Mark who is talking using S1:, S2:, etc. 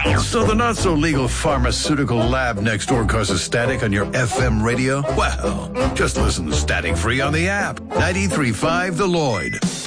S1: So the not-so-legal pharmaceutical lab next door causes static on your FM radio? Well, just listen to Static Free on the app. 93.5 The Lloyd.